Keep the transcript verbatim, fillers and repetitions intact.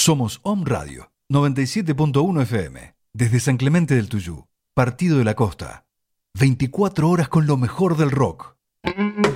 Somos Om Radio, noventa y siete punto uno F M, desde San Clemente del Tuyú, Partido de la Costa. veinticuatro horas con lo mejor del rock.